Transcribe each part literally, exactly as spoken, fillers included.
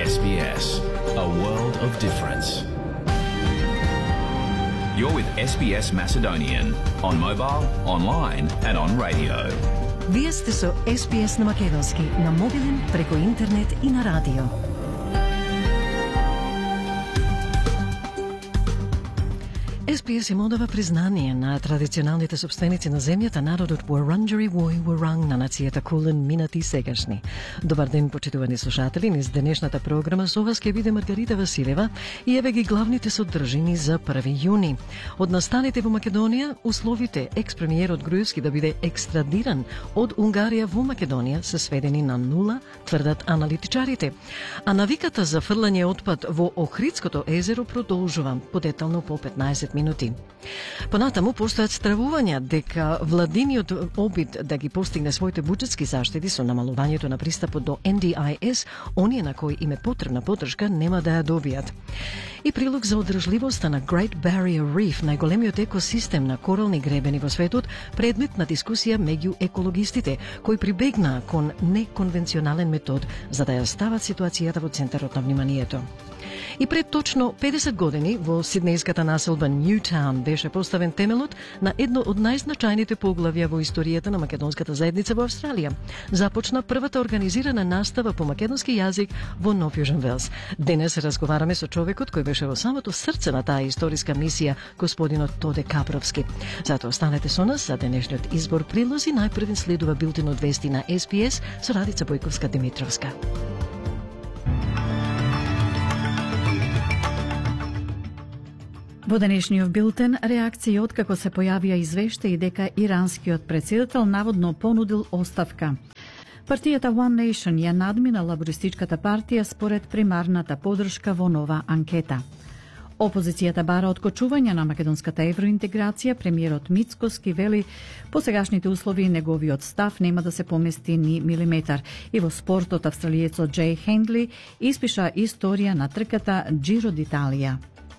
S B S, a world of difference. You're with S B S Macedonian on mobile, online and on radio. Вие сте со С Б С на македонски, на мобилен, преку интернет и на радио. С Б С им одава признание на традиционалните собственици на земјата, народот Wurundjeri Woi Wurrung на нацијата Кулен, минати и сегашни. Добар ден, почитувани слушатели, низ денешната програма со вас ќе биде Маргарита Василева и еве ги главните содржини за први јуни. Од настаните во Македонија, условите екс-премиерот Груевски да биде екстрадиран од Унгарија во Македонија се сведени на нула, тврдат аналитичарите. А навиката за фрлање отпад во Охридското езеро продолжува, подетално по петнаесет минути. Понатаму постојат стравувања дека владиниот обид да ги постигне своите буџетски заштеди со намалувањето на пристапот до Н Д И С, оние на кои им е потребна поддршка нема да ја добијат. И прилог за одржливоста на Great Barrier Reef, најголемиот екосистем на корални гребени во светот, предмет на дискусија меѓу екологистите, кои прибегнаа кон неконвенционален метод за да ја стават ситуацијата во центарот на вниманието. И пред точно педесет години во сиднејската населба Ньютаун беше поставен темелот на едно од најзначајните поглавја во историјата на македонската заедница во Австралија. Започна првата организирана настава по македонски јазик во Нов Јужен Велс. Денес разговараме со човекот кој беше во самото срце на таа историска мисија, господинот Тоде Капровски. Затоа останете со нас за денешниот избор прилози. Најпрвен следува билтенот вести на С Б С со Радица Бојковска-Димитровска. Во денешниот билтен реакции откако се појавија извештаи дека иранскиот претседател наводно понудил оставка. Партијата One Nation ја надмина лабористичката партија според примарната поддршка во нова анкета. Опозицијата бара откочување на македонската евроинтеграција. Премиерот Мицкоски вели по сегашните услови неговиот став нема да се помести ни милиметар. И во спортот австралиецот Джей Хендли испиша историја на трката Giro d'Italia.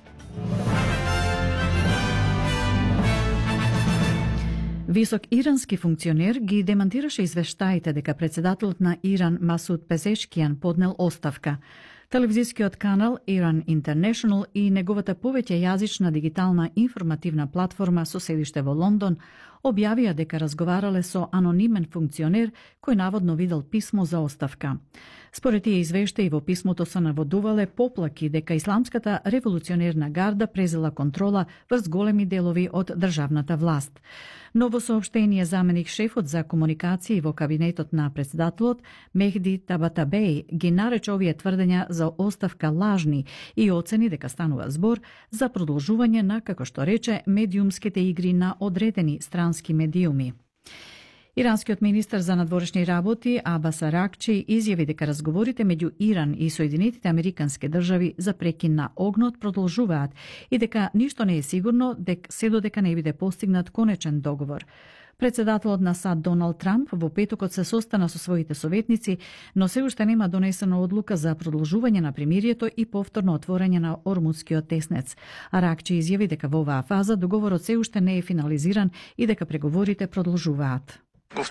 Висок ирански функционер ги демантираше извештаите дека председателот на Иран Масуд Пезешкијан поднел оставка. Телевизискиот канал Iran International и неговата повеќе јазична дигитална информативна платформа со седиште во Лондон објавија дека разговарале со анонимен функционер кој наводно видел писмо за оставка. Според тие извештаи во писмото се наводувале поплаки дека Исламската револуционерна гарда презела контрола врз големи делови од државната власт. Но во соопштение заменик шефот за комуникации во кабинетот на председателот Мехди Табатабеј ги нарече овие тврдења за оставка лажни и оцени дека станува збор за продолжување на, како што рече, медиумските игри на одредени странски медиуми. Иранскиот министар за надворешни работи Абас Аракчи изјави дека разговорите меѓу Иран и Соединетите Американски држави за прекин на огнот продолжуваат и дека ништо не е сигурно дек се додека не биде постигнат конечен договор. Председателот на САД Доналд Трамп во петокот се состана со своите советници, но се уште нема донесена одлука за продолжување на примирието и повторно отворање на Ормудскиот теснец. Аракчи изјави дека во оваа фаза договорот се уште не е финализиран и дека преговорите продолжуваат.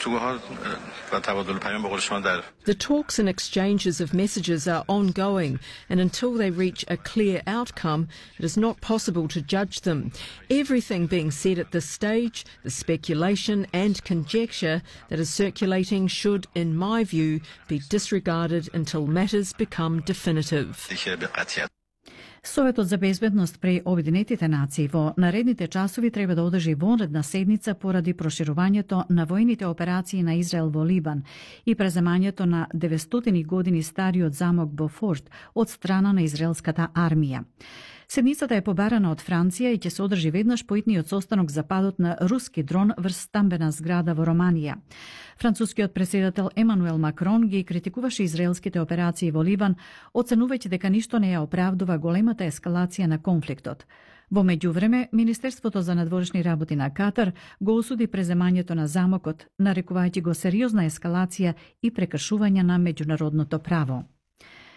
The talks and exchanges of messages are ongoing, and until they reach a clear outcome, it is not possible to judge them. Everything being said at this stage, the speculation and conjecture that is circulating should, in my view, be disregarded until matters become definitive. Советот за безбедност при Обединетите нации во наредните часови треба да одржи вонредна седница поради проширувањето на војните операции на Израел во Либан и преземањето на деветстотини години стариот замок Бофорт од страна на израелската армија. Седницата е побарана од Франција и ќе се одржи веднаш по итниот состанок за падот на руски дрон врз стамбена зграда во Романија. Францускиот претседател Емануел Макрон ги критикуваше израелските операции во Либан, оценувајќи дека ништо не ја оправдува големата ескалација на конфликтот. Во меѓувреме, Министерството за надворешни работи на Катар го осуди преземањето на замокот, нарекувајќи го сериозна ескалација и прекршување на меѓународното право.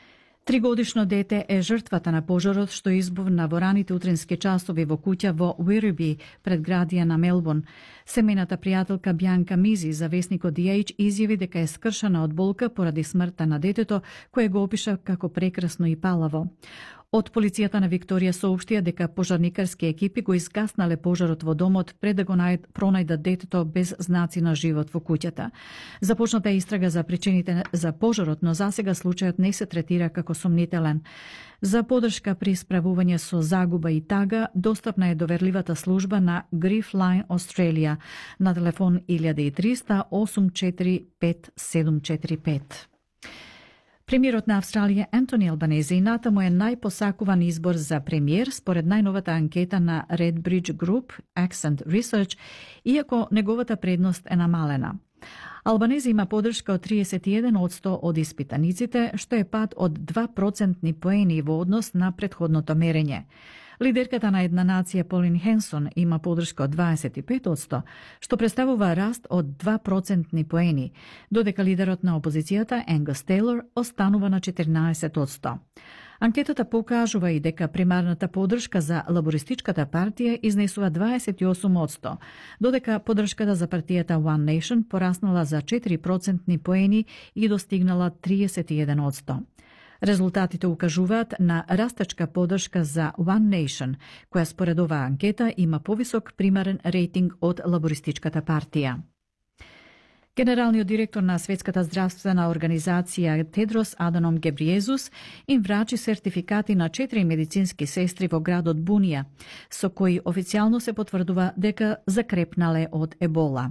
Тригодишно дете е жртвата на пожарот што избувна во раните утрински часови во куќа во Werribee, предградија на Мелбурн. Семејната пријателка Бјанка Мизи за весникот Ди Ејч изјави дека е скршана од болка поради смртта на детето, кое го опиша како прекрасно и палаво. Од полицијата на Викторија соопштија дека пожарникарски екипи го изгаснале пожарот во домот пред да го пронајдат детето без знаци на живот во куќата. Започната е истрага за причините за пожарот, но засега случајот не се третира како сомнителен. За подршка при справување со загуба и тага, достапна е доверливата служба на Grief Line Australia на телефон илјада и триста осум четири пет седум четири пет. Премиерот на Австралија Антони Албанези натаму е најпосакуван избор за премиер според најновата анкета на Redbridge Group Accent Research, иако неговата предност е намалена. Албанези има подршка од триесет и еден одсто од испитаниците, што е пад од два процентни поени во однос на претходното мерење. Лидерката на една нација Полин Хенсон има подршка од дваесет и пет одсто, што представува раст од два процентни поени, додека лидерот на опозицијата Енгус Тейлор останува на четирнаесет одсто. Анкетата покажува и дека примарната подршка за лабористичката партија изнесува дваесет и осум одсто, додека подршката за партијата One Nation пораснала за четири процентни поени и достигнала триесет и еден одсто. Резултатите укажуваат на растечка подршка за One Nation, која според оваа анкета има повисок примарен рейтинг од лабористичката партија. Генералниот директор на Светската здравствена организација Тедрос Аданом Гебриезус им врачи сертификати на четири медицински сестри во градот Бунија, со кои официјално се потврдува дека закрепнале од ебола.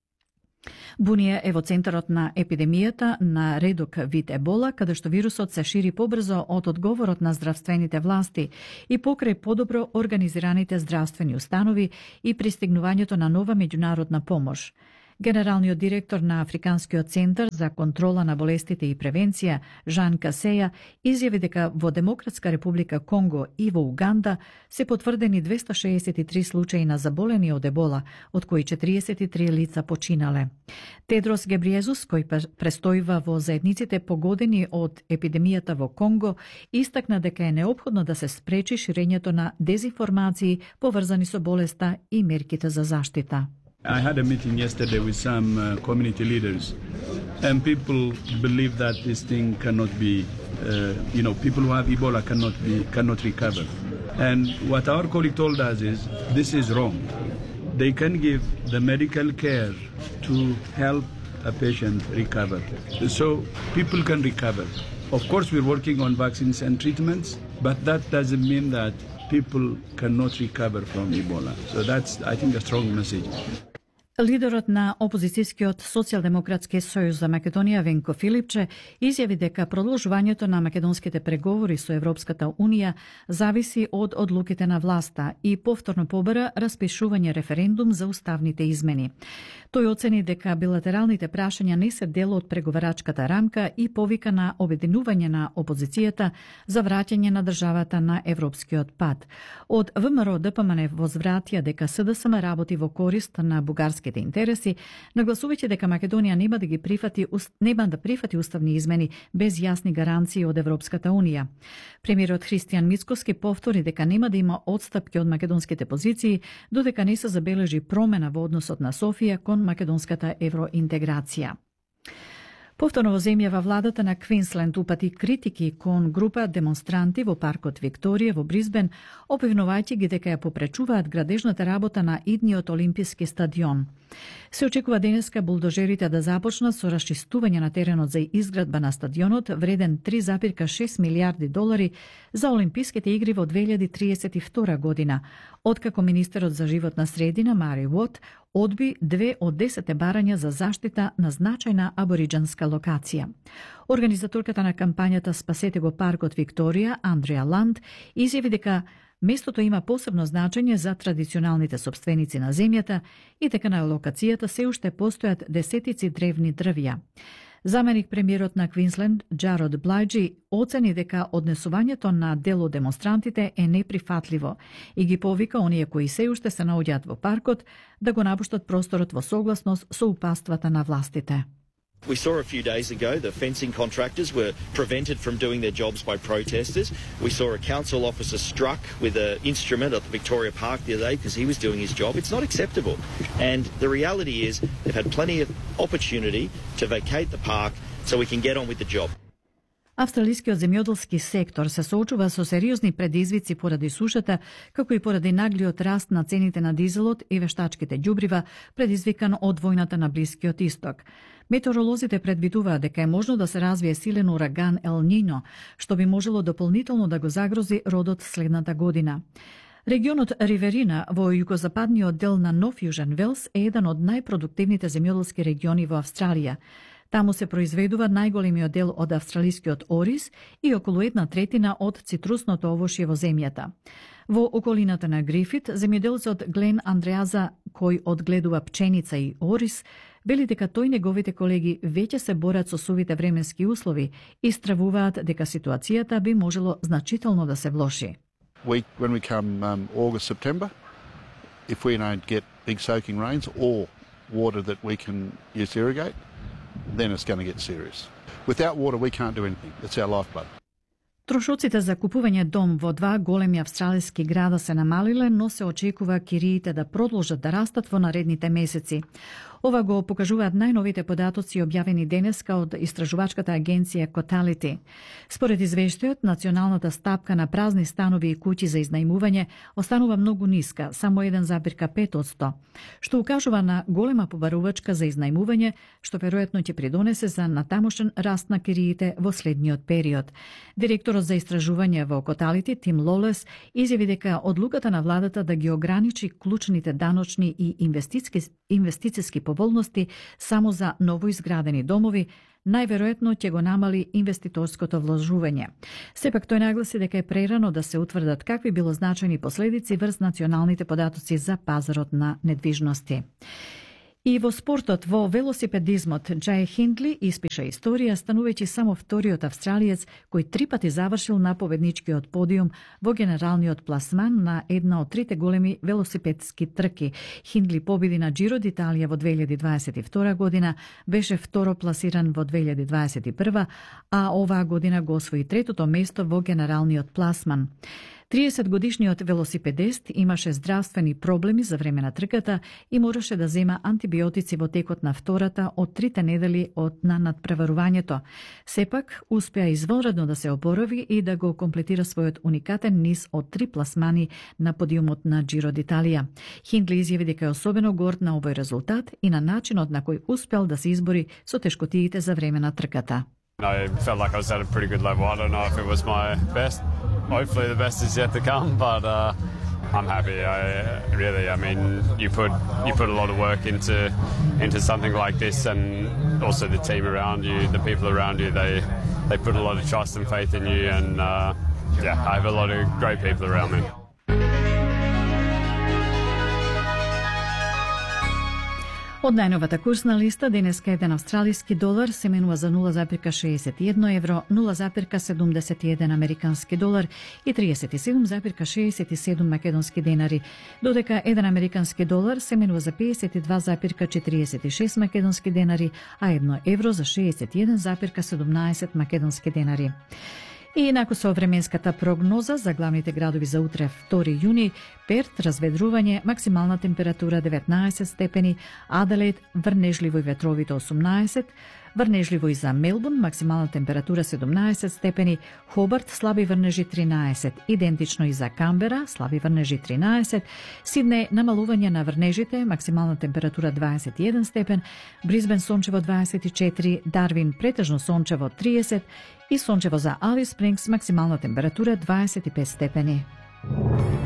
Бунија е во центарот на епидемијата на редок вид ебола, каде што вирусот се шири побрзо од одговорот на здравствените власти и покрај подобро организираните здравствени установи и пристигнувањето на нова меѓународна помош. Генералниот директор на Африканскиот центар за контрола на болестите и превенција, Жан Касеја, изјави дека во Демократска република Конго и во Уганда се потврдени двеста шеесет и три случаи на заболени од ебола, од кои четириесет и три лица починале. Тедрос Гебриезус, кој престојува во заедниците погодени од епидемијата во Конго, истакна дека е неопходно да се спречи ширењето на дезинформации поврзани со болеста и мерките за заштита. I had a meeting yesterday with some uh, community leaders, and people believe that this thing cannot be, uh, you know, people who have Ebola cannot be, cannot recover. And what our colleague told us is, this is wrong. They can give the medical care to help a patient recover. So people can recover. Of course, we're working on vaccines and treatments, but that doesn't mean that people cannot recover from Ebola. So that's, I think, a strong message. Лидерот на опозицијскиот Социјалдемократски сојуз за Македонија Венко Филипче изјави дека продолжувањето на македонските преговори со Европската Унија зависи од одлуките на власта и повторно побара распишување референдум за уставните измени. Тој оцени дека билатералните прашања не се дел од преговарачката рамка и повика на обединување на опозицијата за враќање на државата на европскиот пат. Од ВМРО ДПМН возвратија дека СДСМ работи во корист на бугарски интереси, нагласувајќи дека Македонија нема да ги прифати нема да прифати уставни измени без јасни гаранции од Европската Унија. Премиерот Христијан Мицкоски повтори дека нема да има одстапки од македонските позиции додека не се забележи промена во односот на Софија кон македонската евроинтеграција. Повторно во земјава владата на Квинсленд упати критики кон група демонстранти во паркот Викторија во Брисбен, обвинувајќи ги дека ја попречуваат градежната работа на идниот олимписки стадион. Се очекува денеска булдожерите да започнат со расчистување на теренот за изградба на стадионот вреден три зарез и шест милијарди долари за Олимписките игри во две илјади триесет и втора година, откако министерот за животна средина Мари Уот одби две од десете барања за заштита на значајна абориџанска локација. Организаторката на кампањата Спасете го паркот Викторија, Андреа Ланд, изјави дека местото има посебно значење за традиционалните сопственици на земјата и дека на локацијата се уште постојат десетици древни дрвја. Заменик премиерот на Квинсленд, Джарод Блајджи, оцени дека однесувањето на дел од демонстрантите е неприфатливо и ги повика оние кои се уште се наоѓаат во паркот да го напуштат просторот во согласност со упатствата на властите. We saw a few days ago the fencing contractors were prevented from doing their jobs by protesters. We saw a council officer struck with an instrument at the Victoria Park the other day because he was doing his job. It's not acceptable. And the reality is they've had plenty of opportunity to vacate the park so we can get on with the job. Австралискиот земјоделски сектор се соочува со сериозни предизвици поради сушата, како и поради наглиот раст на цените на дизелот и вештачките ѓубрива, предизвикан од војната на Блискиот Исток. Метеоролозите предвидуваат дека е можно да се развие силен ураган Ел Нино, што би можело дополнително да го загрози родот следната година. Регионот Риверина во југозападниот дел на Нов Јужен Велс е еден од најпродуктивните земјоделски региони во Австралија. Таму се произведува најголемиот дел од австралискиот ориз и околу една третина од цитрусното овошје во земјата. Во околината на Грифит, земјоделцот Глен Андреаза, кој одгледува пченица и ориз, вели дека тој и неговите колеги веќе се борат со сувите временски услови и стравуваат дека ситуацијата би можело значително да се влоши. We, when we come um, August, September, if we don't get big soaking rains or water that we can use to irrigate, then it's going to get serious. Without water, we can't do anything. It's our lifeblood. Трошоците за купување дом во два големи австралиски града се намалиле, но се очекува кириите да продолжат да растат во наредните месеци. Ова го покажуваат најновите податоци објавени денеска од истражувачката агенција Cotality. Според извештајот, националната стапка на празни станови и куќи за изнајмување останува многу ниска, само еден зарез пет одсто, што укажува на голема побарувачка за изнајмување, што веројатно ќе придонесе за натамошен раст на кириите во следниот период. Директорот за истражување во Cotality, Тим Лолес, изјави дека одлуката на владата да ги ограничи клучните даночни и инвестициски, инвестициски поволности само за новоизградени домови, најверојатно ќе го намали инвеститорското вложување. Сепак тој нагласи дека е прерано да се утврдат какви било значајни последици врз националните податоци за пазарот на недвижности. И во спортот, во велосипедизмот, Джај Хиндли испиша историја, станувајќи само вториот австралиец кој три пати завршил на победничкиот подиум во генералниот пласман на една од трите големи велосипедски трки. Хиндли победи на Джиро д'Италија во две илјади дваесет и втора година, беше второ пласиран во две илјади дваесет и прва, а оваа година го освои третото место во генералниот пласман. триесет годишниот велосипедист имаше здравствени проблеми за време на трката и мораше да зема антибиотици во текот на втората од трите недели од на надпреварувањето. Сепак, успеа извонредно да се опорави и да го комплетира својот уникатен низ од три пласмани на подиумот на Джиро д'Италија. Хиндли изјави дека е особено горд на овој резултат и на начинот на кој успел да се избори со тешкотиите за време на трката. I felt like I was at a pretty good level. I don't know if it was my best. Hopefully the best is yet to come, but uh, I'm happy. I really, I mean, you put you put a lot of work into into something like this, and also the team around you, the people around you, they they put a lot of trust and faith in you, and uh, yeah, I have a lot of great people around me. Од најновата курсна листа, денеска еден австралиски долар се менува за нула зарез шеесет и едно евро, нула зарез седумдесет и еден американски долар и триесет и седум зарез шеесет и седум македонски денари, додека еден американски долар се менува за пеесет и два зарез четириесет и шест македонски денари, а едно евро за шеесет и еден зарез седумнаесет македонски денари. И инаку со временската прогноза за главните градови за утре втори јуни, Перт разведрување, максимална температура деветнаесет степени, Аделаид врнежливо и ветровито осумнаесет, врнежливо и за Мелбурн, максимална температура седумнаесет степени, Хобарт слаби врнежи тринаесет, идентично и за Камбера, слаби врнежи тринаесет, Сиднеј намалување на врнежите, максимална температура дваесет и еден степен, Брисбен сончево дваесет и четири, Дарвин претежно сончево триесет и сончево за Алис Спрингс, максимална температура дваесет и пет степени.